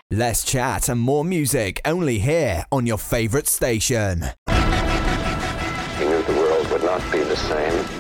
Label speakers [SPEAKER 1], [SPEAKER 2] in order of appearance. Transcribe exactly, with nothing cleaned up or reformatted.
[SPEAKER 1] Less chat and more music, only here on your favourite station.
[SPEAKER 2] He knew the world would not be the same.